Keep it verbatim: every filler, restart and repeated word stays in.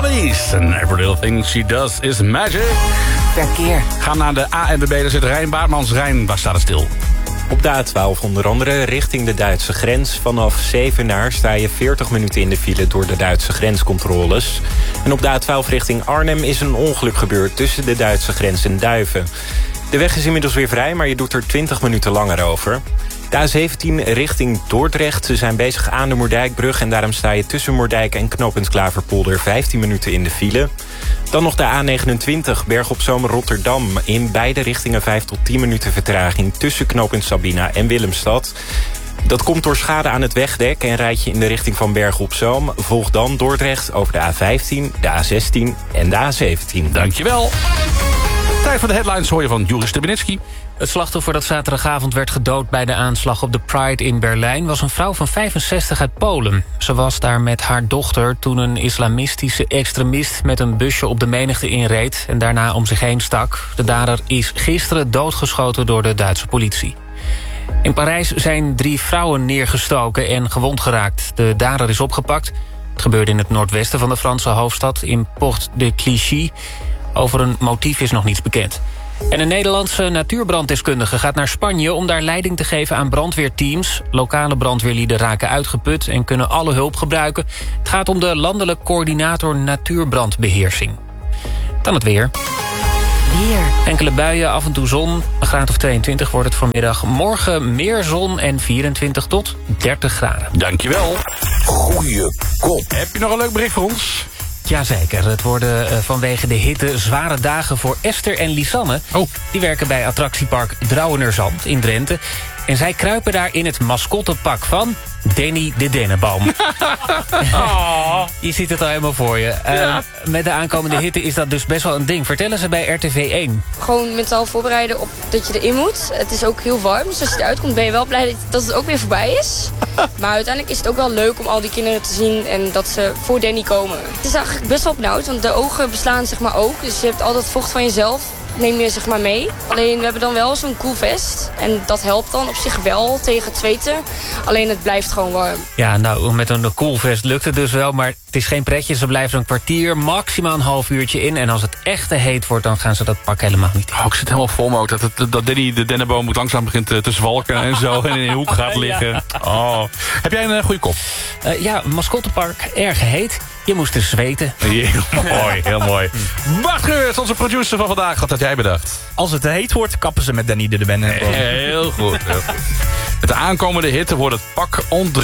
Police. And every little thing she does is magic. Verkeer. Gaan naar de A N W B, daar zit Rijn Baartmans. Rijn, waar staat het stil? Op de A twaalf onder andere richting de Duitse grens. Vanaf Zevenaar sta je veertig minuten in de file door de Duitse grenscontroles. En op de A twaalf richting Arnhem is een ongeluk gebeurd tussen de Duitse grens en Duiven. De weg is inmiddels weer vrij, maar je doet er twintig minuten langer over. De A zeventien richting Dordrecht. Ze zijn bezig aan de Moerdijkbrug en daarom sta je tussen Moerdijk en knooppunt Klaverpolder vijftien minuten in de file. Dan nog de A negenentwintig Berg op Zoom Rotterdam. In beide richtingen vijf tot tien minuten vertraging tussen knooppunt Sabina en Willemstad. Dat komt door schade aan het wegdek en rijd je in de richting van Bergen op Zoom. Volg dan Dordrecht over de A vijftien, de A zestien en de A zeventien. Dankjewel. Tijd voor de headlines hoor je van Joris Stubenitski. Het slachtoffer dat zaterdagavond werd gedood bij de aanslag op de Pride in Berlijn was een vrouw van vijfenzestig uit Polen. Ze was daar met haar dochter toen een islamistische extremist met een busje op de menigte inreed en daarna om zich heen stak. De dader is gisteren doodgeschoten door de Duitse politie. In Parijs zijn drie vrouwen neergestoken en gewond geraakt. De dader is opgepakt. Het gebeurde in het noordwesten van de Franse hoofdstad in Porte de Clichy. Over een motief is nog niets bekend. En een Nederlandse natuurbranddeskundige gaat naar Spanje om daar leiding te geven aan brandweerteams. Lokale brandweerlieden raken uitgeput en kunnen alle hulp gebruiken. Het gaat om de landelijk coördinator natuurbrandbeheersing. Dan het weer. Weer. Enkele buien, af en toe zon. Een graad of tweeëntwintig wordt het vanmiddag. Morgen meer zon en vierentwintig tot dertig graden. Dankjewel. Goeie kop. Heb je nog een leuk bericht voor ons? Jazeker, het worden uh, vanwege de hitte zware dagen voor Esther en Lisanne. Oh. Die werken bij attractiepark Drouwenerzand in Drenthe. En zij kruipen daar in het mascottepak van Danny de Dennenboom. Oh. Je ziet het al helemaal voor je. Uh, ja. Met de aankomende hitte is dat dus best wel een ding. Vertellen ze bij R T V één. Gewoon mentaal voorbereiden op dat je erin moet. Het is ook heel warm, dus als je eruit komt ben je wel blij dat het ook weer voorbij is. Maar uiteindelijk is het ook wel leuk om al die kinderen te zien en dat ze voor Danny komen. Het is eigenlijk best wel benauwd, want de ogen beslaan zeg maar ook. Dus je hebt al dat vocht van jezelf. Neem je zeg maar mee. Alleen we hebben dan wel zo'n cool vest. En dat helpt dan op zich wel tegen het zweten. Alleen het blijft gewoon warm. Ja, nou, met een cool vest lukt het dus wel. Maar het is geen pretje. Ze blijven een kwartier, maximaal een half uurtje in. En als het echt te heet wordt, dan gaan ze dat pak helemaal niet in. Oh, ik zit helemaal vol me ook. Dat, dat, dat Danny de Dennenboom moet langzaam begint te, te zwalken en zo. En in een hoek gaat liggen. Oh. Heb jij een uh, goede kop? Uh, ja, mascottepark, erg heet. Je moest dus zweten. Heel mooi, heel mooi. Bart Geurts, onze producer van vandaag. Wat had jij bedacht? Als het te heet wordt, kappen ze met Danny de Dennenboom. Heel goed, heel goed. Met de aankomende hitte wordt het pak ont